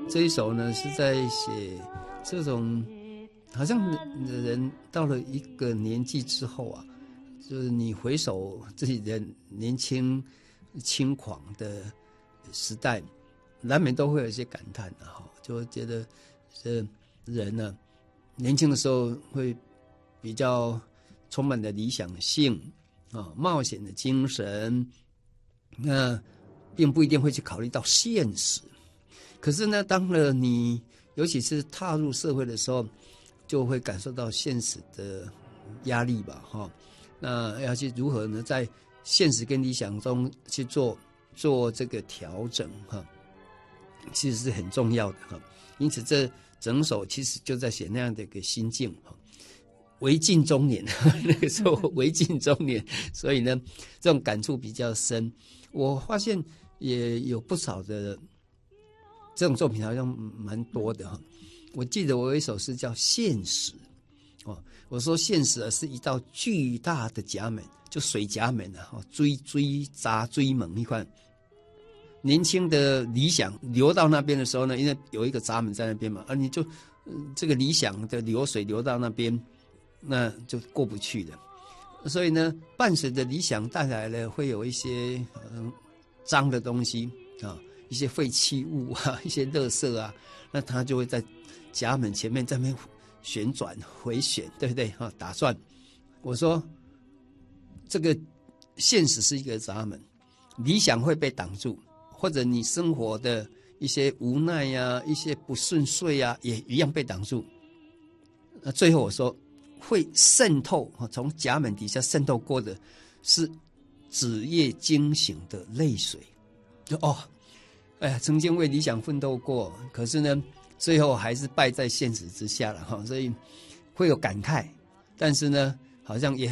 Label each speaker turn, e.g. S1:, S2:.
S1: 这一首呢是在写这种，好像人到了一个年纪之后啊，就是你回首自己的年轻轻狂的时代，难免都会有一些感叹的哈，就会觉得人呢，年轻的时候会比较充满了理想性啊，冒险的精神，那并不一定会去考虑到现实。可是呢，当了你尤其是踏入社会的时候，就会感受到现实的压力吧，哈。那要去如何呢，在现实跟理想中去做这个调整，哈，其实是很重要的哈。因此，这整首其实就在写那样的一个心境哈。为近中年，那个时候为近中年，所以呢，这种感触比较深。我发现也有不少的这种作品，好像蛮多的哈。我记得我有一首诗叫《现实》哦，我说现实是一道巨大的闸门，就水闸门啊，追闸追门一块。年轻的理想流到那边的时候呢，因为有一个闸门在那边嘛，而你就这个理想的流水流到那边，那就过不去了。所以呢，伴随着理想带来了会有一些脏的东西啊，一些废弃物啊，一些垃圾啊，那它就会在闸门前面在那边旋转回旋，对不对啊？打转。我说这个现实是一个闸门，理想会被挡住，或者你生活的一些无奈呀、一些不顺遂呀，也一样被挡住。那最后我说，会渗透从闸门底下渗透过的是子夜惊醒的泪水。就哎呀，曾经为理想奋斗过，可是呢，最后还是败在现实之下了哈，所以会有感慨，但是呢，好像也